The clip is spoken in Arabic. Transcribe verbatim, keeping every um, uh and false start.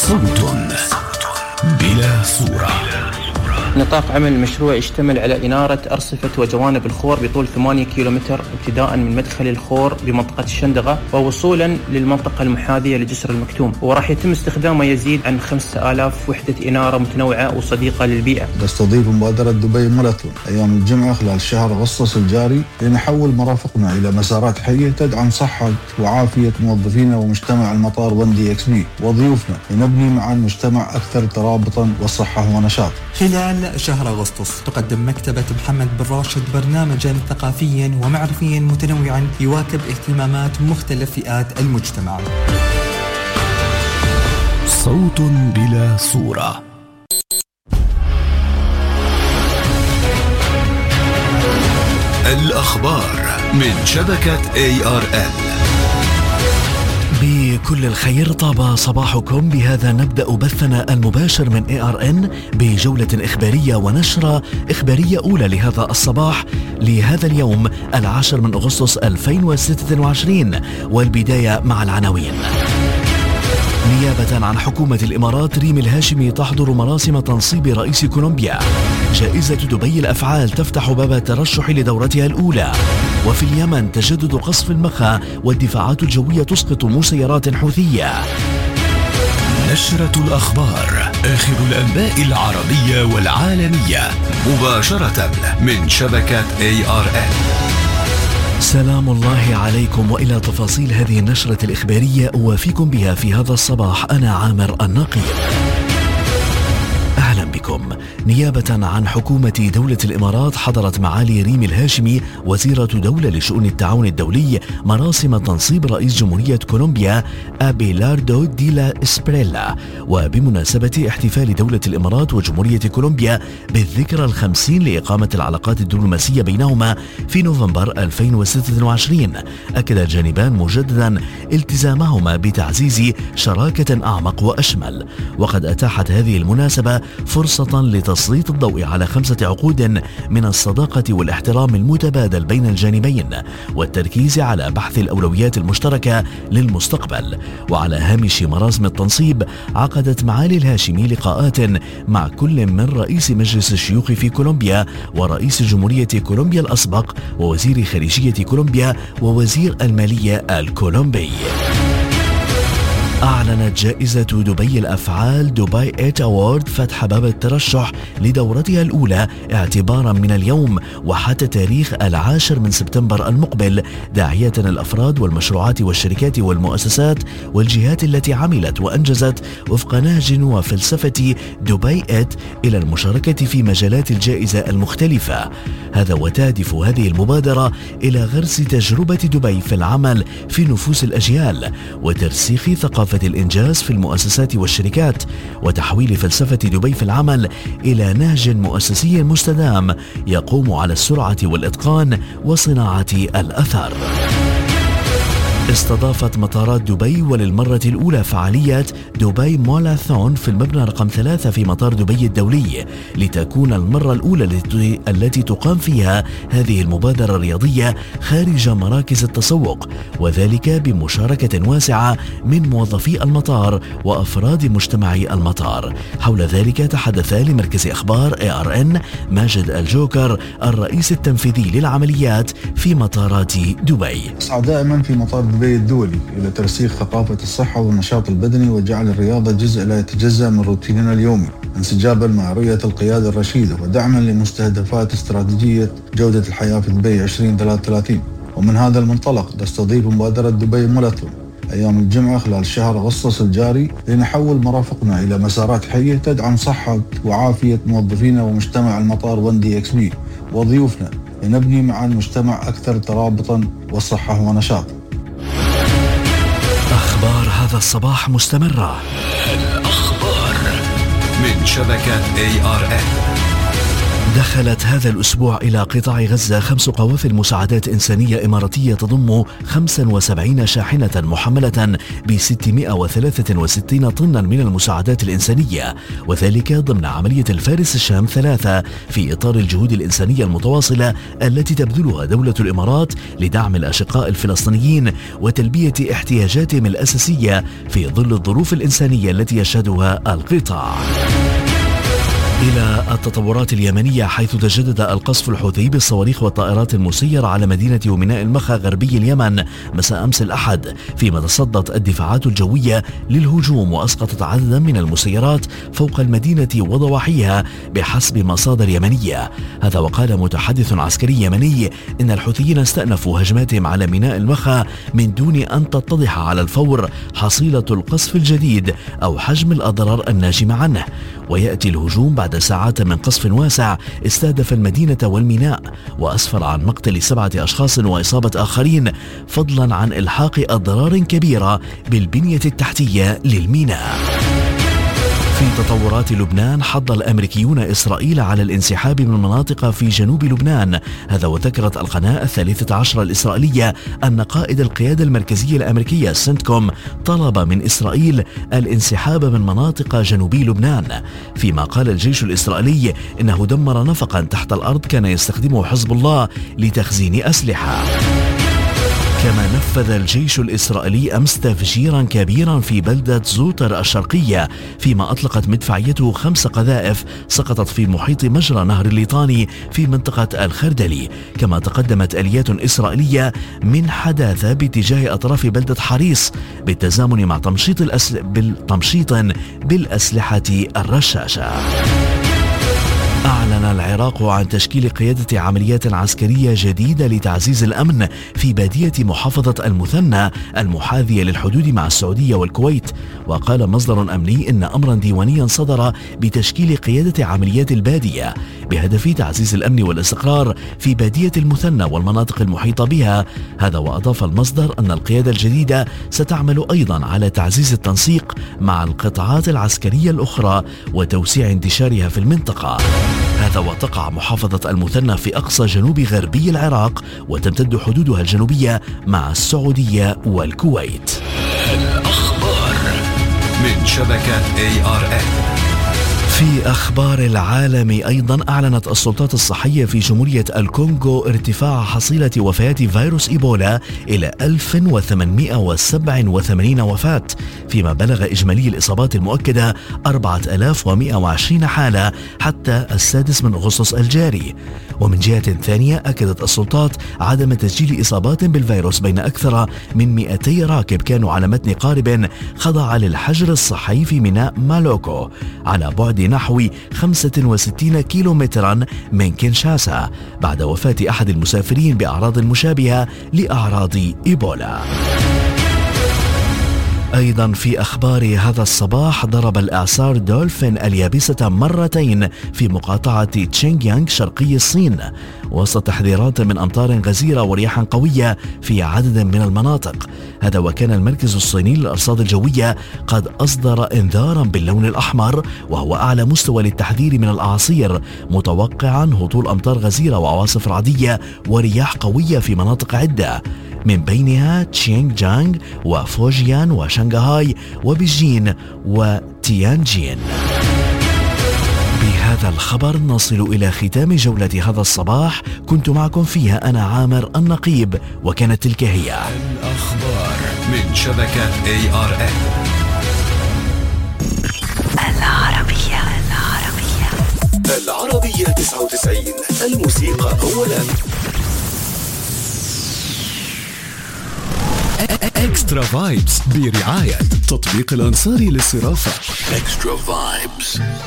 صوت بلا صورة. نطاق عمل المشروع يشتمل على إنارة أرصفة وجوانب الخور بطول ثمانية كيلومتر ابتداء من مدخل الخور بمنطقة الشندقة ووصولا للمنطقة المحاذية لجسر المكتوم، وراح يتم استخدام ما يزيد عن خمسة آلاف وحدة إنارة متنوعة وصديقة للبيئة. تستضيف مبادرة دبي ماراثون أيام الجمعة خلال شهر أغسطس الجاري لنحول مرافقنا إلى مسارات حية تدعم صحة وعافية موظفينا ومجتمع المطار وندي إكس بي وضيوفنا لنبني معا مجتمع أكثر ترابطا والصحة ونشاط. خلال شهر أغسطس تقدم مكتبة محمد بن راشد برنامجا ثقافيا ومعرفيا متنوعا يواكب اهتمامات مختلف فئات المجتمع. صوت بلا صورة. الأخبار من شبكة إيه آر إل. بكل الخير، طاب صباحكم. بهذا نبدأ بثنا المباشر من إيه آر إن بجولة إخبارية ونشرة إخبارية أولى لهذا الصباح لهذا اليوم العاشر من أغسطس ألفين وستة وعشرين، والبداية مع العناوين. نيابة عن حكومة الإمارات، ريم الهاشمي تحضر مراسم تنصيب رئيس كولومبيا. جائزة دبي الأفعال تفتح باب الترشح لدورتها الأولى. وفي اليمن تجدد قصف المخا والدفاعات الجوية تسقط مسيرات حوثية. نشرة الأخبار، آخر الأنباء العربية والعالمية مباشرة من شبكة إيه آر إل. سلام الله عليكم، وإلى تفاصيل هذه النشرة الإخبارية أوافيكم بها في هذا الصباح. أنا عامر النقيب. أهلا بكم. نيابة عن حكومة دولة الإمارات، حضرت معالي ريم الهاشمي وزيرة دولة لشؤون التعاون الدولي مراسم تنصيب رئيس جمهورية كولومبيا أبيلاردو ديلا إسبريلا، وبمناسبة احتفال دولة الإمارات وجمهورية كولومبيا بالذكرى الخمسين لإقامة العلاقات الدبلوماسية بينهما في نوفمبر ألفين وستة وعشرين، أكد الجانبان مجددا التزامهما بتعزيز شراكة أعمق وأشمل. وقد أتاحت هذه المناسبة فرصة لتسليط الضوء على خمسة عقود من الصداقة والاحترام المتبادل بين الجانبين، والتركيز على بحث الأولويات المشتركة للمستقبل. وعلى هامش مراسم التنصيب، عقدت معالي الهاشمي لقاءات مع كل من رئيس مجلس الشيوخ في كولومبيا ورئيس جمهورية كولومبيا الأسبق ووزير خارجية كولومبيا ووزير المالية الكولومبي. أعلنت جائزة دبي الأفعال دبي إيت أوارد فتح باب الترشح لدورتها الأولى اعتبارا من اليوم وحتى تاريخ العاشر من سبتمبر المقبل، داعية الأفراد والمشروعات والشركات والمؤسسات والجهات التي عملت وأنجزت وفق نهج وفلسفة دبي إيت إلى المشاركة في مجالات الجائزة المختلفة. هذا وتهدف هذه المبادرة إلى غرس تجربة دبي في العمل في نفوس الأجيال، وترسيخ ثقافة الإنجاز في المؤسسات والشركات، وتحويل فلسفة دبي في العمل إلى نهج مؤسسي مستدام يقوم على السرعة والإتقان وصناعة الأثر. استضافت مطارات دبي وللمرة الأولى فعالية دبي ماراثون في المبنى رقم ثلاثة في مطار دبي الدولي، لتكون المرة الأولى التي, التي تقام فيها هذه المبادرة الرياضية خارج مراكز التسوق، وذلك بمشاركة واسعة من موظفي المطار وأفراد مجتمع المطار. حول ذلك تحدث لمركز أخبار إيه آر إن ماجد الجوكر الرئيس التنفيذي للعمليات في مطارات دبي. أسعى دائما في مطار دبي الدولي إلى ترسيخ ثقافة الصحة والنشاط البدني وجعل الرياضة جزء لا يتجزأ من روتيننا اليومي، انسجابا مع رؤية القيادة الرشيدة ودعما لمستهدفات استراتيجية جودة الحياة في دبي عشرين ثلاثة وثلاثين. ومن هذا المنطلق تستضيف مبادرة دبي ماراثون أيام الجمعة خلال شهر أغسطس الجاري لنحول مرافقنا إلى مسارات حية تدعم صحة وعافية موظفينا ومجتمع المطار وندي إكس بي وضيوفنا لنبني معا مجتمع أكثر ترابطا والصحة ونشاط. أخبار هذا الصباح مستمرة. الأخبار من شبكة إيه آر إل. دخلت هذا الأسبوع إلى قطاع غزة خمس قوافل مساعدات إنسانية إماراتية تضم خمسة وسبعين شاحنة محملة ب ستمائة وثلاثة وستين طنا من المساعدات الإنسانية، وذلك ضمن عملية الفارس الشام ثلاثة في إطار الجهود الإنسانية المتواصلة التي تبذلها دولة الإمارات لدعم الأشقاء الفلسطينيين وتلبية احتياجاتهم الأساسية في ظل الظروف الإنسانية التي يشهدها القطاع. إلى التطورات اليمنية، حيث تجدد القصف الحوثي بالصواريخ والطائرات المسيرة على مدينة وميناء المخا غربي اليمن مساء أمس الأحد، فيما تصدت الدفاعات الجوية للهجوم وأسقطت عددا من المسيرات فوق المدينة وضواحيها بحسب مصادر يمنية. هذا وقال متحدث عسكري يمني إن الحوثيين استأنفوا هجماتهم على ميناء المخا من دون أن تتضح على الفور حصيلة القصف الجديد أو حجم الأضرار الناجمة عنه، ويأتي الهجوم بعد ساعات من قصف واسع استهدف المدينة والميناء وأسفر عن مقتل سبعة أشخاص وإصابة آخرين، فضلا عن إلحاق أضرار كبيرة بالبنية التحتية للميناء. في تطورات لبنان، حض الأمريكيون إسرائيل على الانسحاب من مناطق في جنوب لبنان. هذا وذكرت القناة الثالثة عشر الإسرائيلية أن قائد القيادة المركزية الأمريكية سنتكوم طلب من إسرائيل الانسحاب من مناطق جنوبي لبنان، فيما قال الجيش الإسرائيلي إنه دمر نفقا تحت الأرض كان يستخدمه حزب الله لتخزين أسلحة. كما نفذ الجيش الإسرائيلي أمس تفجيرا كبيرا في بلدة زوتر الشرقية، فيما أطلقت مدفعيته خمس قذائف سقطت في محيط مجرى نهر الليطاني في منطقة الخردلي. كما تقدمت آليات إسرائيلية من حداثة باتجاه أطراف بلدة حريص بالتزامن مع تمشيط الأس... بالتمشيط بالأسلحة الرشاشة. أعلن العراق عن تشكيل قيادة عمليات عسكرية جديدة لتعزيز الأمن في بادية محافظة المثنى المحاذية للحدود مع السعودية والكويت. وقال مصدر أمني إن أمرا ديوانيا صدر بتشكيل قيادة عمليات البادية بهدف تعزيز الأمن والاستقرار في بادية المثنى والمناطق المحيطة بها. هذا وأضاف المصدر أن القيادة الجديدة ستعمل أيضا على تعزيز التنسيق مع القطاعات العسكرية الأخرى وتوسيع انتشارها في المنطقة. هذا وتقع محافظة المثنى في أقصى جنوب غربي العراق، وتمتد حدودها الجنوبية مع السعودية والكويت. الأخبار من شبكة إيه آر إن. في أخبار العالم أيضا، أعلنت السلطات الصحية في جمهورية الكونغو ارتفاع حصيلة وفيات فيروس إيبولا إلى ألف وثمانمائة وسبعة وثمانين وفاة، فيما بلغ إجمالي الإصابات المؤكدة أربعة آلاف ومائة وعشرين حالة حتى السادس من أغسطس الجاري. ومن جهة ثانية، أكدت السلطات عدم تسجيل إصابات بالفيروس بين أكثر من مئتي راكب كانوا على متن قارب خضع للحجر الصحي في ميناء مالوكو على بعد نحو خمسة وستين كيلومترا من كينشاسا، بعد وفاة أحد المسافرين بأعراض مشابهة لأعراض إيبولا. أيضا في أخبار هذا الصباح، ضرب الإعصار دولفين اليابسة مرتين في مقاطعة تشينغيانغ شرقي الصين، وسط تحذيرات من أمطار غزيرة ورياح قوية في عدد من المناطق. هذا وكان المركز الصيني للأرصاد الجوية قد أصدر إنذارا باللون الأحمر، وهو أعلى مستوى للتحذير من الأعاصير، متوقعا هطول أمطار غزيرة وعواصف رعدية ورياح قوية في مناطق عدة، من بينها تشينغجانغ وفوجيان وشنغهاي وبيجين وتيانجين. بهذا الخبر نصل إلى ختام جولة هذا الصباح، كنت معكم فيها أنا عامر النقيب، وكانت تلك هي الأخبار من شبكة إيه آر إن. العربية العربية العربية تسعة وتسعين، الموسيقى أولا. اكسترا فايبس برعاية تطبيق الأنصاري للصرافة. اكسترا فايبس.